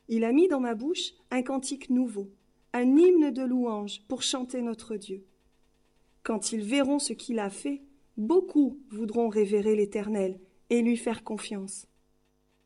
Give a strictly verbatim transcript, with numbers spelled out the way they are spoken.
Il a mis dans ma bouche un cantique nouveau, un hymne de louange pour chanter notre Dieu. Quand ils verront ce qu'il a fait, beaucoup voudront révérer l'Éternel et lui faire confiance.